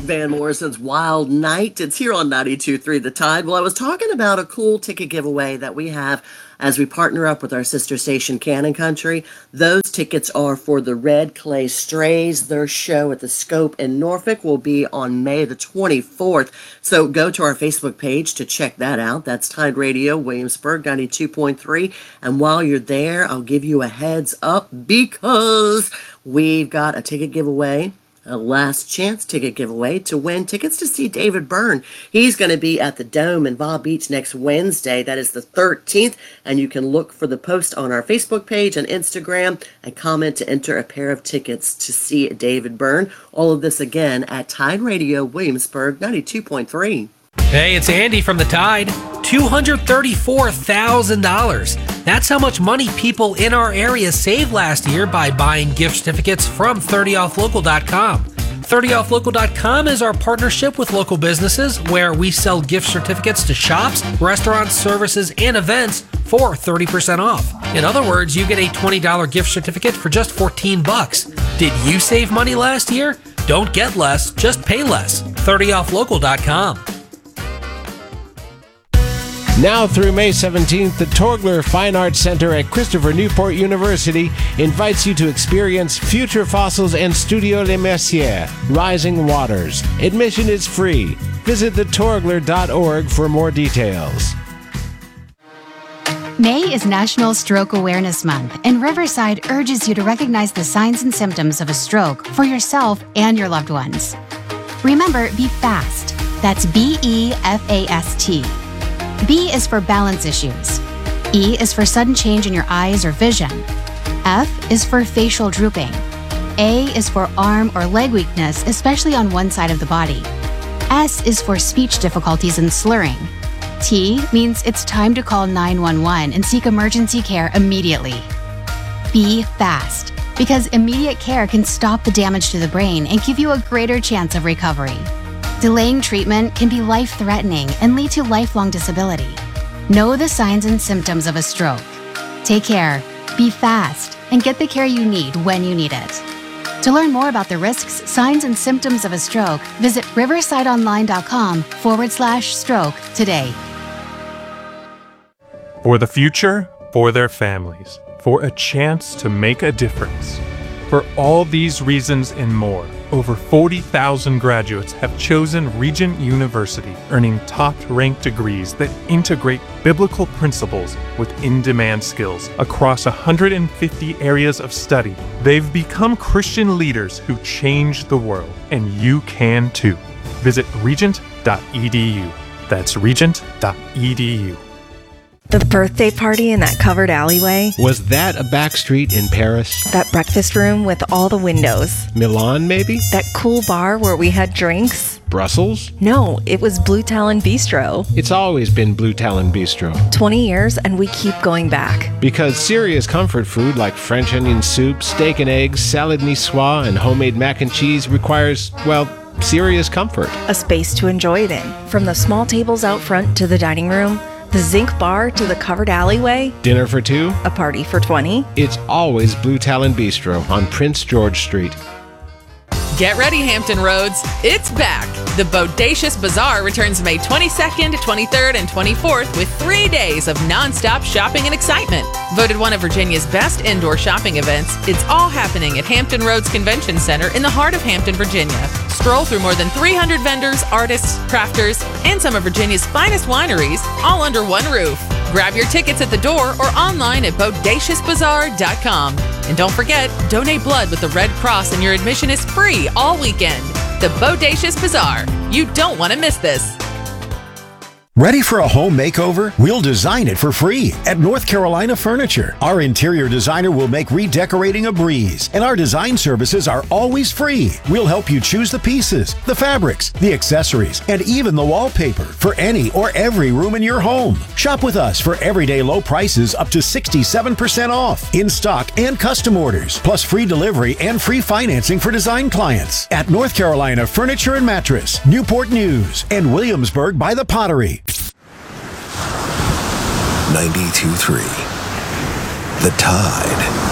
Van Morrison's Wild Night. It's here on 92.3 The Tide. Well, I was talking about a cool ticket giveaway that we have as we partner up with our sister station, Cannon Country. Those tickets are for the Red Clay Strays. Their show at the Scope in Norfolk will be on May the 24th. So go to our Facebook page to check that out. That's Tide Radio, Williamsburg 92.3. And while you're there, I'll give you a heads up because we've got a ticket giveaway, a last chance ticket giveaway to win tickets to see David Byrne. He's going to be at the Dome in Bob Beach next Wednesday. That is the 13th. And you can look for the post on our Facebook page and Instagram and comment to enter a pair of tickets to see David Byrne. All of this again at Tide Radio, Williamsburg 92.3. Hey, it's Andy from the Tide. $234,000. That's how much money people in our area saved last year by buying gift certificates from 30offlocal.com. 30offlocal.com is our partnership with local businesses where we sell gift certificates to shops, restaurants, services, and events for 30% off. In other words, you get a $20 gift certificate for just $14. Did you save money last year? Don't get less, just pay less. 30offlocal.com. Now through May 17th, the Torgler Fine Arts Center at Christopher Newport University invites you to experience Future Fossils and Studio Les Messières, Rising Waters. Admission is free. Visit thetorgler.org for more details. May is National Stroke Awareness Month, and Riverside urges you to recognize the signs and symptoms of a stroke for yourself and your loved ones. Remember, be FAST. That's BEFAST. B is for balance issues. E is for sudden change in your eyes or vision. F is for facial drooping. A is for arm or leg weakness, especially on one side of the body. S is for speech difficulties and slurring. T means it's time to call 911 and seek emergency care immediately. Be fast, because immediate care can stop the damage to the brain and give you a greater chance of recovery. Delaying treatment can be life-threatening and lead to lifelong disability. Know the signs and symptoms of a stroke. Take care, be fast, and get the care you need when you need it. To learn more about the risks, signs, and symptoms of a stroke, visit riversideonline.com/stroke today. For the future, for their families, for a chance to make a difference. For all these reasons and more, over 40,000 graduates have chosen Regent University, earning top-ranked degrees that integrate biblical principles with in-demand skills across 150 areas of study. They've become Christian leaders who change the world, and you can too. Visit regent.edu. That's regent.edu. The birthday party in that covered alleyway. Was that a back street in Paris? That breakfast room with all the windows. Milan, maybe? That cool bar where we had drinks. Brussels? No, it was Blue Talon Bistro. It's always been Blue Talon Bistro. 20 years and we keep going back. Because serious comfort food like French onion soup, steak and eggs, salad niçoise, and homemade mac and cheese requires, well, serious comfort. A space to enjoy it in. From the small tables out front to the dining room, the zinc bar to the covered alleyway. Dinner for two? A party for 20. It's always Blue Talon Bistro on Prince George Street. Get ready, Hampton Roads. It's back. The Bodacious Bazaar returns May 22nd, 23rd, and 24th with 3 days of nonstop shopping and excitement. Voted one of Virginia's best indoor shopping events, it's all happening at Hampton Roads Convention Center in the heart of Hampton, Virginia. Stroll through more than 300 vendors, artists, crafters, and some of Virginia's finest wineries, all under one roof. Grab your tickets at the door or online at bodaciousbazaar.com. And don't forget, donate blood with the Red Cross and your admission is free all weekend. The Bodacious Bazaar. You don't want to miss this. Ready for a home makeover? We'll design it for free at North Carolina Furniture. Our interior designer will make redecorating a breeze, and our design services are always free. We'll help you choose the pieces, the fabrics, the accessories, and even the wallpaper for any or every room in your home. Shop with us for everyday low prices up to 67% off, in stock and custom orders, plus free delivery and free financing for design clients at North Carolina Furniture and Mattress, Newport News, and Williamsburg by the Pottery. 92.3 The Tide.